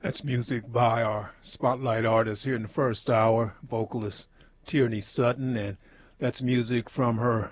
That's music by our spotlight artist here in the first hour, vocalist Tierney Sutton, and that's music from her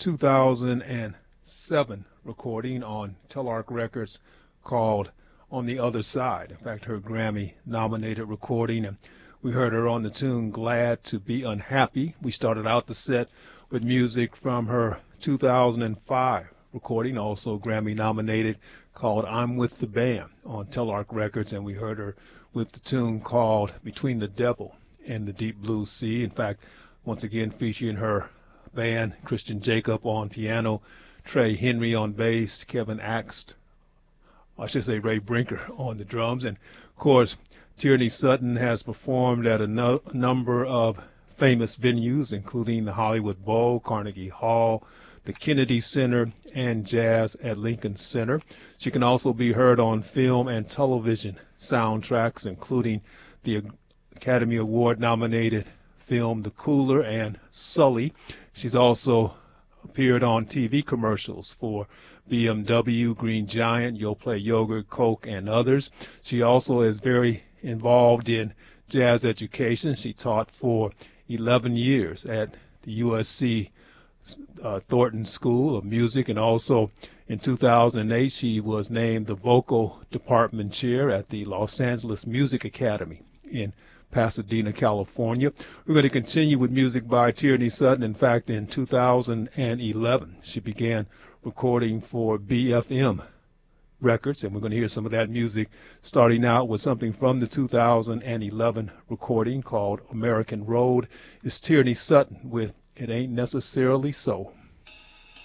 2007 recording on Telarc Records called On the Other Side. In fact, her Grammy-nominated recording, and we heard her on the tune Glad to Be Unhappy. We started out the set with music from her 2005 recording, also Grammy-nominated, called I'm With the Band on Telarc Records, and we heard her with the tune called Between the Devil and the Deep Blue Sea. In fact, once again featuring her band, Christian Jacob on piano, Trey Henry on bass, Kevin Axt, I should say Ray Brinker on the drums. And of course, Tierney Sutton has performed at a number of famous venues, including the Hollywood Bowl, Carnegie Hall, the Kennedy Center, and Jazz at Lincoln Center. She can also be heard on film and television soundtracks, including the Academy Award-nominated film The Cooler and Sully. She's also appeared on TV commercials for BMW, Green Giant, Yoplait Yogurt, Coke, and others. She also is very involved in jazz education. She taught for 11 years at the USC Thornton School of Music, and also in 2008 she was named the vocal department chair at the Los Angeles Music Academy in Pasadena, California. We're going to continue with music by Tierney Sutton. In fact, in 2011 she began recording for BFM Records, and we're going to hear some of that music, starting out with something from the 2011 recording called American Road. It's Tierney Sutton with It Ain't Necessarily So.